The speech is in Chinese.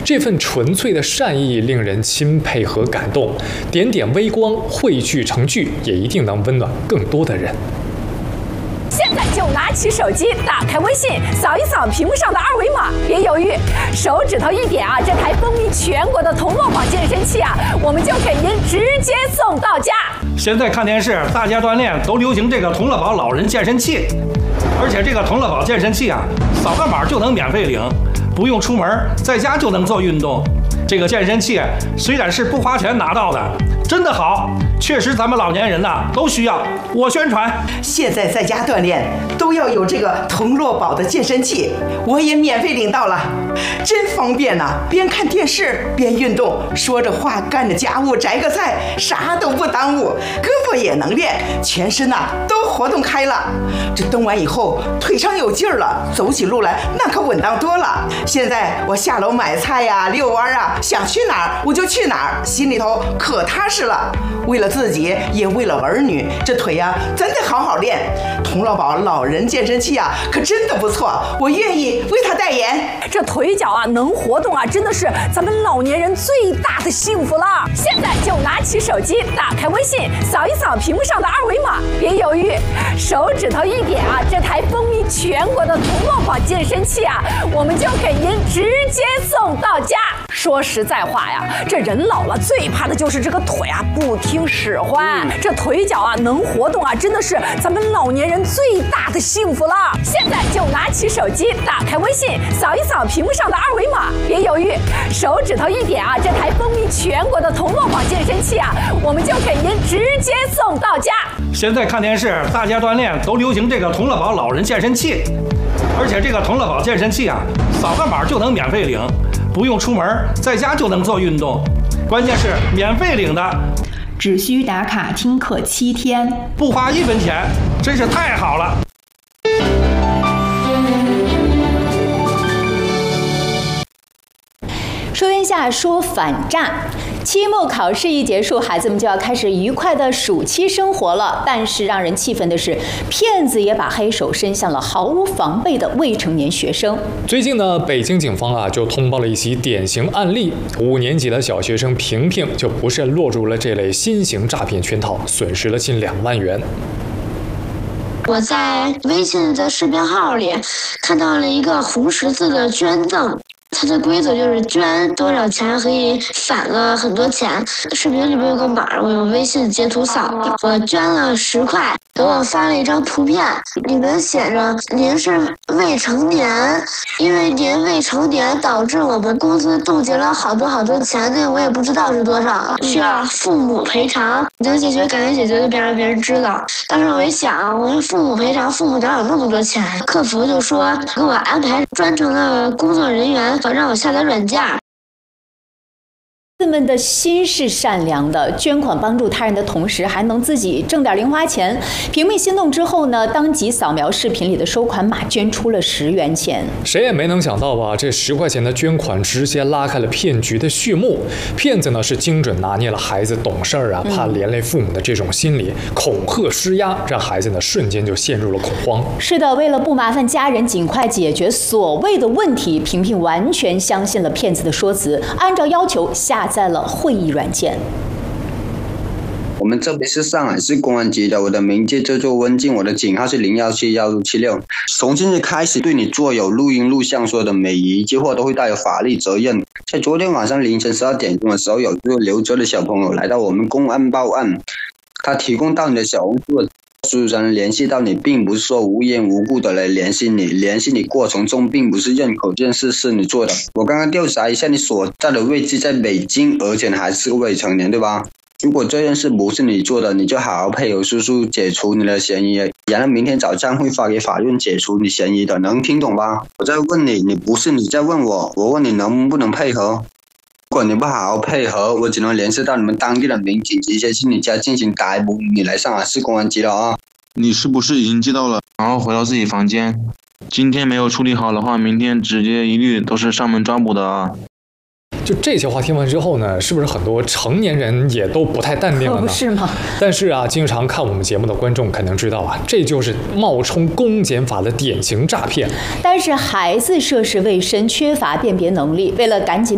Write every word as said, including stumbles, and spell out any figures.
这份纯粹的善意令人钦佩和感动，点点微光汇聚成聚，也一定能温暖更多的人。 现在就拿起手机，打开微信，扫一扫屏幕上的二维码，别犹豫，手指头一点啊，这台风靡全国的同乐宝健身器啊，我们就给您直接送到家。 现在看电视，大家锻炼都流行这个同乐宝老人健身器，而且这个同乐宝健身器啊，扫个码就能免费领，不用出门，在家就能做运动。这个健身器虽然是不花钱拿到的，真的好，确实咱们老年人呐都需要。我宣传， 现在在家锻炼都要有这个同乐宝的健身器，我也免费领到了，真方便呐、啊！边看电视边运动，说着话干着家务，摘个菜，啥都不耽误，胳膊也能练，全身呐、啊、都活动开了。这蹬完以后腿上有劲儿了，走起路来那可稳当多了。现在我下楼买菜呀、啊、遛弯啊，想去哪儿我就去哪儿，心里头可踏实了。为了自己，也为了儿女，这腿呀、啊、咱得好好练。同乐宝老人健身器啊，可真的不错，我愿意为他代言。 这腿脚啊能活动啊，真的是咱们老年人最大的幸福了。现在就拿起手机，打开微信，扫一扫屏幕上的二维码，别犹豫，手指头一点啊，这台风靡全国的同乐宝健身器啊，我们就给您直接送到家。说实在话呀，这人老了最怕的就是这个腿啊不听使唤，这腿脚啊能活动啊，真的是咱们老年人最大的幸福了。现在就拿起手机，打开微信，扫一扫屏幕上的二维码，别犹豫，手指头一点啊，这台风靡全国的同乐宝健身器啊，我们就给您直接送到家。 现在看电视，大家锻炼都流行这个同乐宝老人健身器，而且这个同乐宝健身器啊，扫个码就能免费领，不用出门，在家就能做运动，关键是免费领的， 只需打卡听课七天， 不花一分钱，真是太好了。 说一下说反诈。期末考试一结束，孩子们就要开始愉快的暑期生活了。但是让人气愤的是，骗子也把黑手伸向了毫无防备的未成年学生。 最近呢，北京警方啊就通报了一起典型案例，五年级的小学生萍萍就不慎落入了这类新型诈骗圈套，损失了近两万元。 我在微信的视频号里看到了一个红十字的捐赠。它的规则就是捐多少钱可以返个很多钱。视频里面有个码，我用微信截图扫了，我捐了十块，给我发了一张图片，里面写着您是未成年，因为您未成年导致我们公司冻结了好多好多钱，那我也不知道是多少，需要父母赔偿。能解决赶紧解决，就别让别人知道。当时我一想，我父母赔偿，父母哪有那么多钱？客服就说给我安排专程的工作人员，让我下载软件。 孩子们的心是善良的，捐款帮助他人的同时，还能自己挣点零花钱。萍萍心动之后呢，当即扫描视频里的收款码，捐出了十元钱。 谁也没能想到吧，这十块钱的捐款直接拉开了骗局的序幕。骗子呢是精准拿捏了孩子懂事儿啊，怕连累父母的这种心理，嗯、恐吓施压，让孩子呢瞬间就陷入了恐慌。 是的，为了不麻烦家人，尽快解决所谓的问题，萍萍完全相信了骗子的说辞，按照要求下在了会议软件。 我们这边是上海市公安局的，我的名字叫做温静，我的警号是零幺七幺七六。从今日开始，对你做有录音录像说的每一句话都会带有法律责任。在昨天晚上凌晨十二点钟的时候，有一个刘哲的小朋友来到我们公安报案，他提供到你的小红书的数才能联系到你，并不是说无缘无故的来联系你，联系你过程中并不是认可这件事是你做的。我刚刚调查一下，你所在的位置在北京，而且还是个未成年，对吧？如果这件事不是你做的，你就好好配合叔叔解除你的嫌疑，然后明天早上会发给法院解除你嫌疑的，能听懂吧？我在问你，你不是你在问我，我问你能不能配合？如果你不好好配合，我只能联系到你们当地的民警，直接去你家进行逮捕，你来上海市公安局了啊！ 你是不是已经知道了？然后回到自己房间。今天没有处理好的话，明天直接一律都是上门抓捕的啊！ 就这些话听完之后呢，是不是很多成年人也都不太淡定了呢？ 不是吗？ 但是啊，经常看我们节目的观众肯定知道啊，这就是冒充公检法的典型诈骗。 但是孩子涉世未深，缺乏辨别能力，为了赶紧